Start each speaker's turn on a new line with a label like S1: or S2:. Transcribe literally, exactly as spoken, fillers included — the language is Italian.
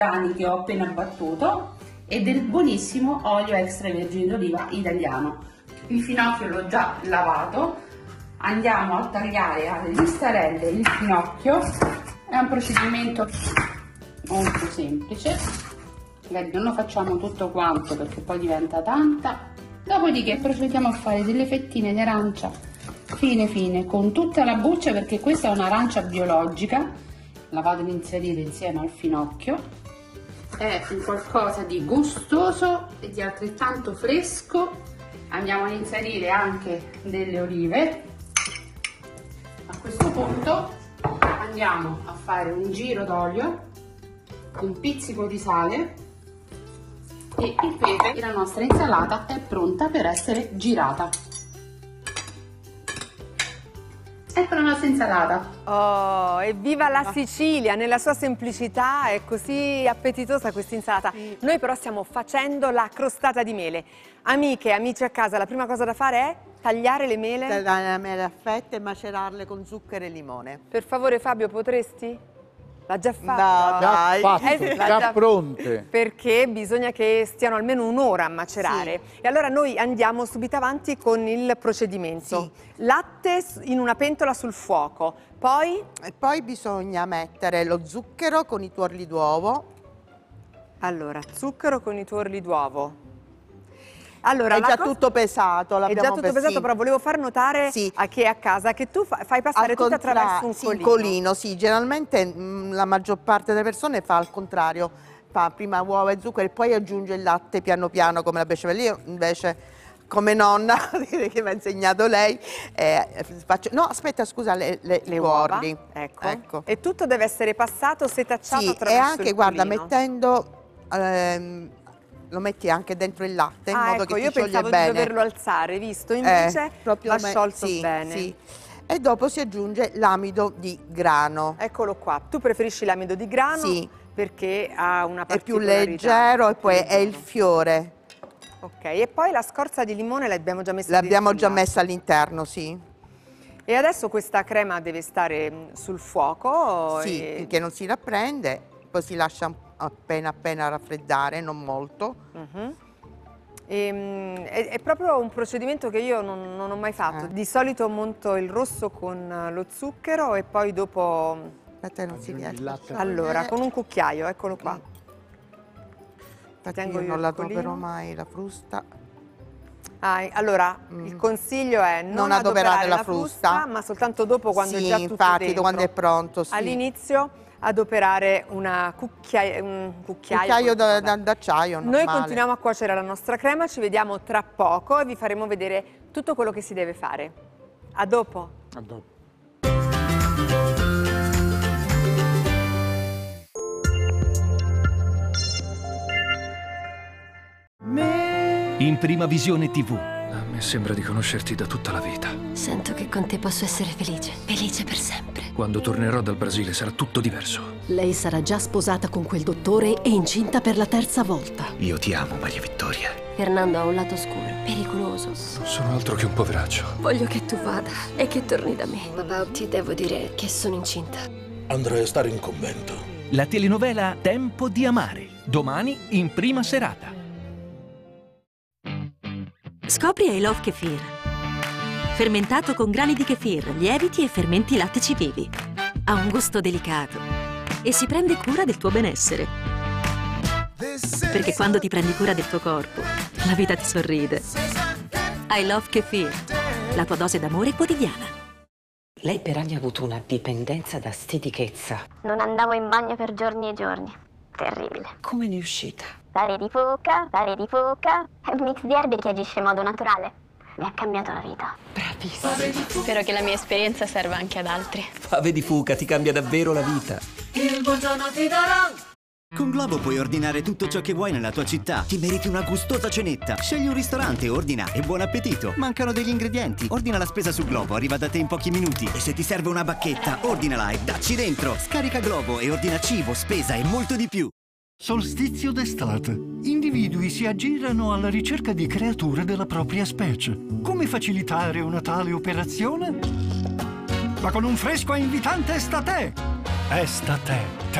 S1: grani che ho appena battuto e del buonissimo olio extravergine d'oliva italiano. Il finocchio l'ho già lavato, andiamo a tagliare alle listarelle il finocchio, è un procedimento molto semplice, magari non lo facciamo tutto quanto perché poi diventa tanta, dopodiché procediamo a fare delle fettine di arancia fine fine con tutta la buccia, perché questa è un'arancia biologica, la vado ad inserire insieme al finocchio. È un qualcosa di gustoso e di altrettanto fresco. Andiamo ad inserire anche delle olive. A questo punto andiamo a fare un giro d'olio, un pizzico di sale e il pepe, e la nostra insalata è pronta per essere girata. Ecco la nostra insalata.
S2: Oh, evviva la Sicilia! Nella sua semplicità è così appetitosa questa insalata. Sì. Noi però stiamo facendo la crostata di mele. Amiche e amici a casa, la prima cosa da fare è tagliare le mele.
S3: Tagliare le mele a fette e macerarle con zucchero e limone.
S2: Per favore Fabio, potresti? L'ha già fatto?
S3: No, dai.
S4: Già fatto,
S2: Eh,
S4: già
S2: già-
S4: pronte.
S2: Perché bisogna che stiano almeno un'ora a macerare.
S3: Sì.
S2: E allora noi andiamo subito avanti con il procedimento.
S3: Sì.
S2: Latte in una pentola sul fuoco, poi
S3: E poi bisogna mettere lo zucchero con i tuorli d'uovo.
S2: allora zucchero con i tuorli d'uovo. Allora,
S3: È
S2: la
S3: già
S2: cosa-
S3: tutto pesato,
S2: È
S3: l'abbiamo
S2: già tutto
S3: pes-
S2: pesato,
S3: sì.
S2: però volevo far notare
S3: Sì.
S2: a chi è a casa che tu fa- fai passare
S3: Al
S2: tutto
S3: contra-
S2: attraverso un
S3: sì,
S2: colino.
S3: colino, sì, generalmente mh, la maggior parte delle persone fa al contrario, fa prima uova e zucchero e poi aggiunge il latte piano piano come la bechamel. Io invece, come nonna, direi che mi ha insegnato lei, eh, faccio... no aspetta scusa, le, le,
S2: Le
S3: i
S2: uova,
S3: tuorli.
S2: ecco.
S3: Ecco.
S2: E tutto deve essere passato, setacciato
S3: Sì, e
S2: attraverso
S3: anche,
S2: il
S3: guarda,
S2: colino.
S3: mettendo, ehm, lo metti anche dentro il latte in
S2: Ah,
S3: modo
S2: ecco,
S3: che
S2: io
S3: si scioglie
S2: pensavo
S3: bene.
S2: di doverlo alzare, visto? Invece
S3: Eh, proprio
S2: va
S3: me-
S2: sciolto
S3: sì,
S2: bene.
S3: sì. E dopo si aggiunge l'amido di grano.
S2: Eccolo qua. Tu preferisci l'amido di grano?
S3: Sì.
S2: Perché ha una
S3: È più
S2: particolarità.
S3: leggero e
S2: Più
S3: poi è il
S2: leggero.
S3: fiore.
S2: Ok, e poi la scorza di limone l'abbiamo già messa
S3: L'abbiamo
S2: dentro
S3: già
S2: il latte.
S3: messa all'interno, sì.
S2: E adesso questa crema deve stare mh, sul fuoco.
S3: Sì,
S2: e...
S3: finché non si rapprende, poi si lascia appena appena raffreddare, non molto.
S2: Mhm. E, mh, è, è proprio un procedimento che io non, non ho mai fatto.
S3: Eh.
S2: Di solito monto il rosso con lo zucchero e poi dopo...
S3: Aspetta, non si
S4: Aggiungi
S3: riesce.
S4: il latte.
S2: Allora, con un cucchiaio, eccolo qua.
S3: Infatti
S2: tengo
S3: io
S2: io
S3: non
S2: il
S3: la
S2: colino.
S3: troverò mai la frusta.
S2: Ah, allora,
S3: Mm.
S2: il consiglio è non,
S3: Non adoperate
S2: adoperare
S3: la
S2: la frusta,
S3: frusta,
S2: ma soltanto dopo, quando
S3: sì,
S2: è già tutto
S3: infatti,
S2: dentro.
S3: quando è pronto, sì.
S2: All'inizio adoperare una cucchiaia, un cucchiaio,
S3: Cucchiaio da-
S2: vabbè.
S3: da- d'acciaio,
S2: Noi
S3: normale.
S2: continuiamo a cuocere la nostra crema, ci vediamo tra poco e vi faremo vedere tutto quello che si deve fare. A dopo!
S4: A dopo.
S5: In Prima Visione tivù.
S6: A me sembra di conoscerti da tutta la vita.
S7: Sento che con te posso essere felice, felice per sempre.
S6: Quando tornerò dal Brasile sarà tutto diverso.
S7: Lei sarà già sposata con quel dottore e incinta per la terza volta.
S6: Io ti amo, Maria Vittoria.
S7: Fernando ha un lato oscuro, pericoloso.
S6: Non sono altro che un poveraccio.
S7: Voglio che tu vada e che torni da me. Papà, ti devo dire che sono incinta.
S8: Andrei a stare in convento.
S5: La telenovela Tempo di amare. Domani in prima serata.
S9: Scopri I Love Kefir. Fermentato con grani di kefir, lieviti e fermenti lattici vivi. Ha un gusto delicato e si prende cura del tuo benessere. Perché quando ti prendi cura del tuo corpo, la vita ti sorride. I Love Kefir. La tua dose d'amore quotidiana.
S10: Lei per anni ha avuto una dipendenza da stitichezza.
S11: Non andavo in bagno per giorni e giorni. Terribile.
S10: Come ne è uscita?
S11: Sale di foca, sale di foca. È un mix di erbe che agisce in modo naturale. Mi ha cambiato la vita.
S10: Bravissima.
S11: Spero che la mia esperienza serva anche ad altri.
S12: Fave di fuca ti cambia davvero la vita.
S13: Il buongiorno ti darò. Con Glovo puoi ordinare tutto ciò che vuoi nella tua città. Ti meriti una gustosa cenetta. Scegli un ristorante, ordina e buon appetito. Mancano degli ingredienti. Ordina la spesa su Glovo, arriva da te in pochi minuti. E se ti serve una bacchetta, ordinala e dacci dentro. Scarica Glovo e ordina cibo, spesa e molto di più.
S14: Solstizio d'estate. Individui si aggirano alla ricerca di creature della propria specie. Come facilitare una tale operazione? Ma con un fresco e invitante estate! Estate.